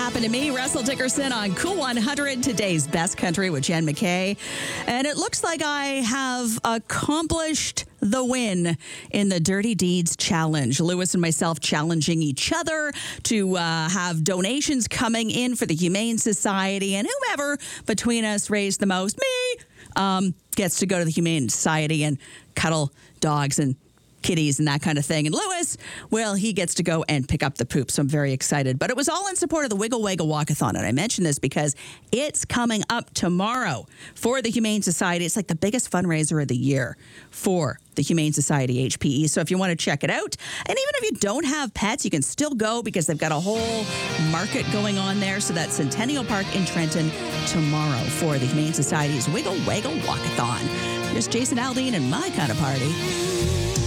happened to me, Russell Dickerson on Cool 100, today's best country with Jen McKay. And it looks like I have accomplished the win in the Dirty Deeds Challenge. Lewis and myself challenging each other to have donations coming in for the Humane Society, and whomever between us raised the most, me, gets to go to the Humane Society and cuddle dogs and kitties and that kind of thing. And Lewis, well, he gets to go and pick up the poop. So I'm very excited. But it was all in support of the Wiggle Waggle Walkathon. And I mention this because it's coming up tomorrow for the Humane Society. It's like the biggest fundraiser of the year for the Humane Society HPE. So if you want to check it out, and even if you don't have pets, you can still go because they've got a whole market going on there. So that's Centennial Park in Trenton tomorrow for the Humane Society's Wiggle Waggle Walkathon. Here's Jason Aldean and My Kind of Party.